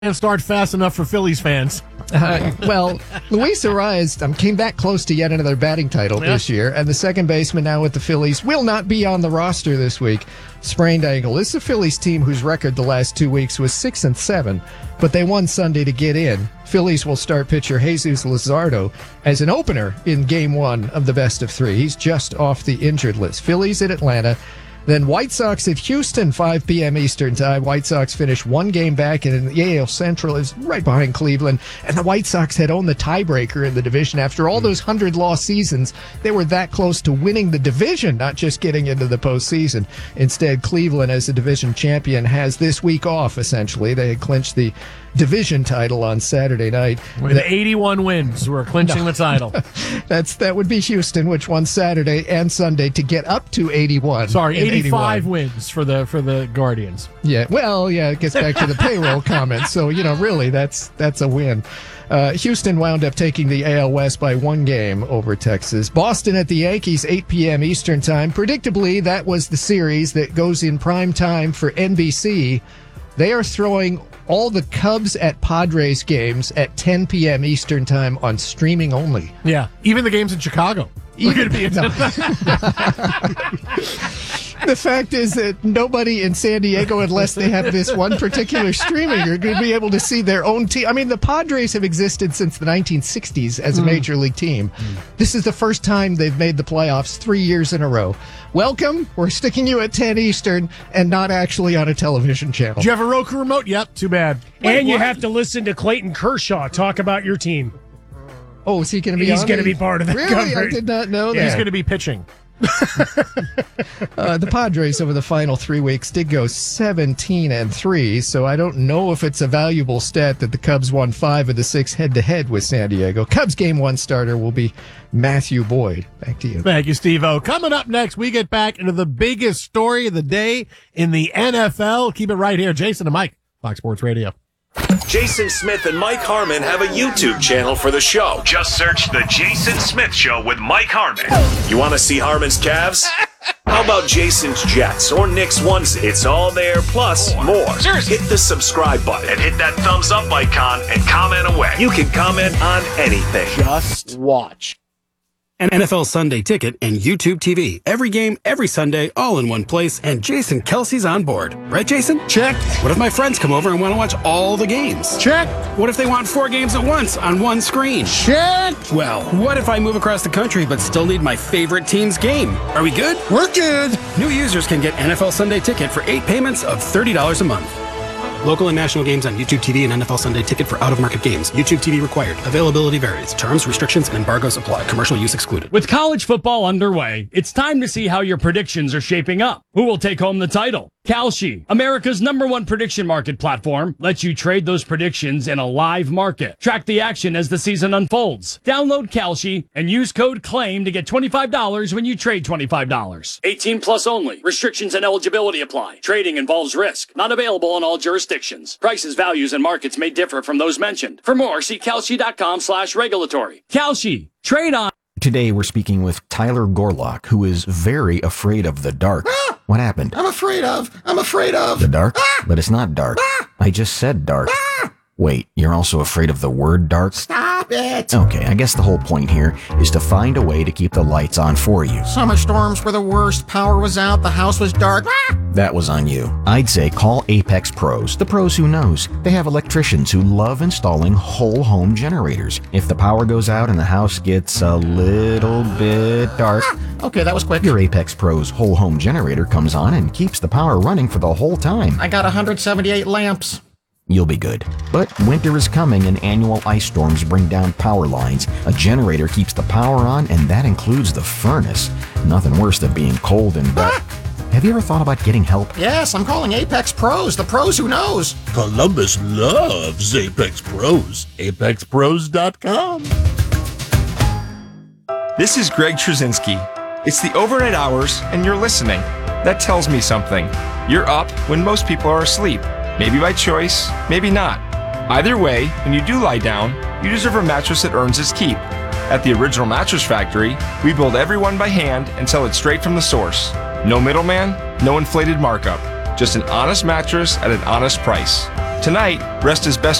Can't start fast enough for Phillies fans. Well, Luis Arraez came back close to yet another batting title this year, and the second baseman now with the Phillies will not be on the roster this week. Sprained ankle. This is a Phillies team whose record the last 2 weeks was 6-7, but they won Sunday to get in. Phillies will start pitcher Jesus Luzardo as an opener in Game 1 of the best of 3. He's just off the injured list. Phillies at Atlanta. Then White Sox at Houston, 5 p.m. Eastern time. White Sox finish one game back, and the AL Central is right behind Cleveland. And the White Sox had owned the tiebreaker in the division. After all those 100-loss seasons, they were that close to winning the division, not just getting into the postseason. Instead, Cleveland, as the division champion, has this week off, essentially. They had clinched the division title on Saturday night. With 81 wins, we're clinching the title. That would be Houston, which won Saturday and Sunday to get up to 81. Sorry, 85 wins for the Guardians. Yeah, well, yeah, it gets back to the payroll comment. So, really, that's a win. Houston wound up taking the AL West by 1 game over Texas. Boston at the Yankees, 8 p.m. Eastern time. Predictably, that was the series that goes in prime time for NBC. They are throwing all the Cubs at Padres games at 10 p.m. Eastern time on streaming only. Yeah, even the games in Chicago. The fact is that nobody in San Diego, unless they have this one particular streaming, are going to be able to see their own team. I mean, the Padres have existed since the 1960s as a major league team. This is the first time they've made the playoffs 3 years in a row. Welcome. We're sticking you at 10 Eastern and not actually on a television channel. Do you have a Roku remote? Yep, too bad. And you have to listen to Clayton Kershaw talk about your team. Oh, is he going to be He's going to be part of the Really? coverage. I did not know that. He's going to be pitching. The Padres over the final 3 weeks did go 17-3, so I don't know if it's a valuable stat that the Cubs won 5 of the 6 head-to-head with San Diego. Cubs Game 1 starter will be Matthew Boyd. Back to you. Thank you, Steve-O. Coming up next, we get back into the biggest story of the day in the NFL. Keep it right here. Jason and Mike, Fox Sports Radio. Jason Smith and Mike Harmon have a YouTube channel for the show. Just search The Jason Smith Show with Mike Harmon. You want to see Harmon's calves? How about Jason's Jets or Nick's onesie? It's all there, plus more. Seriously. Hit the subscribe button and hit that thumbs up icon and comment away. You can comment on anything. Just watch. An NFL Sunday Ticket and YouTube TV. Every game, every Sunday, all in one place, and Jason Kelsey's on board. Right, Jason? Check. What if my friends come over and want to watch all the games? Check. What if they want 4 games at once on one screen? Check. Well, what if I move across the country but still need my favorite team's game? Are we good? We're good. New users can get NFL Sunday Ticket for 8 payments of $30 a month. Local and national games on YouTube TV and NFL Sunday Ticket for out-of-market games. YouTube TV required. Availability varies. Terms, restrictions, and embargoes apply. Commercial use excluded. With college football underway, it's time to see how your predictions are shaping up. Who will take home the title? Kalshi, America's #1 prediction market platform, lets you trade those predictions in a live market. Track the action as the season unfolds. Download Kalshi and use code CLAIM to get $25 when you trade $25. 18 plus only. Restrictions and eligibility apply. Trading involves risk. Not available in all jurisdictions. Prices, values, and markets may differ from those mentioned. For more, see Kalshi.com/regulatory. Kalshi. Trade on. Today we're speaking with Tyler Gorlock, who is very afraid of the dark. What happened? I'm afraid of. The dark? But it's not dark. I just said dark. Wait, you're also afraid of the word dark? Stop it. Okay, I guess the whole point here is to find a way to keep the lights on for you. Summer storms were the worst. Power was out. The house was dark. That was on you. I'd say call Apex Pros, the pros who knows. They have electricians who love installing whole home generators. If the power goes out and the house gets a little bit dark, Okay, that was quick. your Apex Pros whole home generator comes on and keeps the power running for the whole time. I got 178 lamps. You'll be good. But winter is coming and annual ice storms bring down power lines. A generator keeps the power on, and that includes the furnace. Nothing worse than being cold and wet. Have you ever thought about getting help? Yes, I'm calling Apex Pros, the pros who knows. Columbus loves Apex Pros. ApexPros.com. This is Greg Trzynski. It's the overnight hours, and you're listening. That tells me something. You're up when most people are asleep. Maybe by choice, maybe not. Either way, when you do lie down, you deserve a mattress that earns its keep. At the Original Mattress Factory, we build every one by hand and sell it straight from the source. No middleman, no inflated markup. Just an honest mattress at an honest price. Tonight, rest is best